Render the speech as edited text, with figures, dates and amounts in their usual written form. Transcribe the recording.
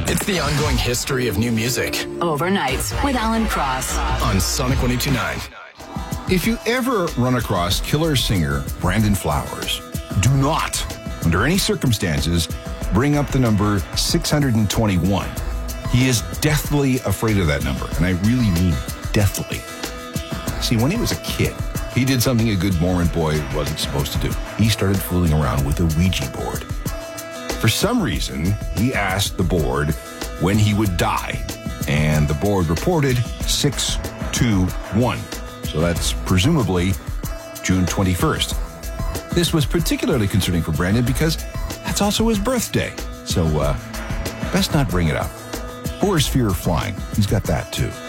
It's the ongoing history of new music. Overnights with Alan Cross on Sonic 102.9. If you ever run across killer singer Brandon Flowers, do not, under any circumstances, bring up the number 621. He is deathly afraid of that number, and I really mean deathly. See, when he was a kid, he did something a good Mormon boy wasn't supposed to do. He started fooling around with a Ouija board. For some reason, he asked the board when he would die, and the board reported 621. So that's presumably June 21st. This was particularly concerning for Brandon because that's also his birthday. So, best not bring it up. Or his fear of flying. He's got that too.